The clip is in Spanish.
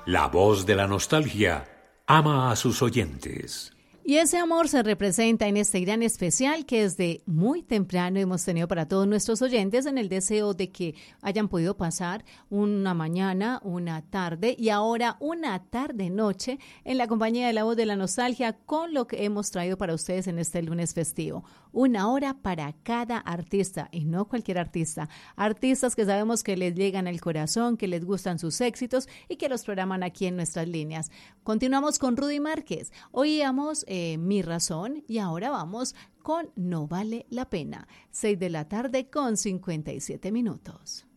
La voz de la nostalgia ama a sus oyentes. Y ese amor se representa en este gran especial que desde muy temprano hemos tenido para todos nuestros oyentes en el deseo de que hayan podido pasar una mañana, una tarde y ahora una tarde-noche en la compañía de la voz de la nostalgia con lo que hemos traído para ustedes en este lunes festivo. Una hora para cada artista y no cualquier artista. Artistas que sabemos que les llegan al corazón, que les gustan sus éxitos y que los programan aquí en nuestras líneas. Continuamos con Rudy Márquez. Oíamos Mi Razón y ahora vamos con No Vale la Pena. 6 de la tarde con 57 minutos.